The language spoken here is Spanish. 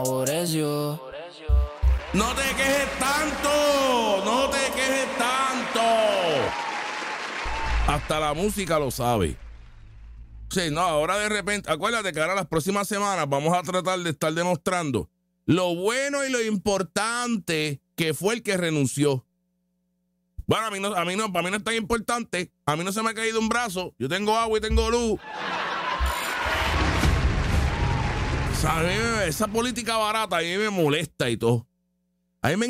favoreció. No te quejes tanto, no te quejes tanto. Hasta la música lo sabe. Sí, no, ahora de repente, acuérdate que ahora las próximas semanas vamos a tratar de estar demostrando lo bueno y lo importante que fue el que renunció. Bueno, para mí no es tan importante. A mí no se me ha caído un brazo. Yo tengo agua y tengo luz. ¿Sabes? Esa política barata a mí me molesta y todo. A mí me